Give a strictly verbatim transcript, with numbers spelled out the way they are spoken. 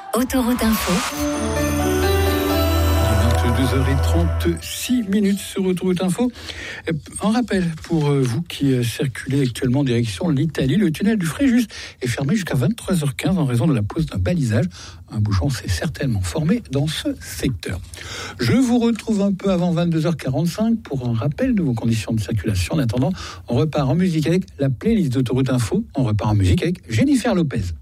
Autoroute Info. vingt-deux heures trente-six minutes sur Autoroute Info. Un rappel pour vous qui circulez actuellement en direction de l'Italie, le tunnel du Fréjus est fermé jusqu'à vingt-trois heures quinze en raison de la pose d'un balisage. Un bouchon s'est certainement formé dans ce secteur. Je vous retrouve un peu avant vingt-deux heures quarante-cinq pour un rappel de vos conditions de circulation. En attendant, on repart en musique avec la playlist d'Autoroute Info. On repart en musique avec Jennifer Lopez.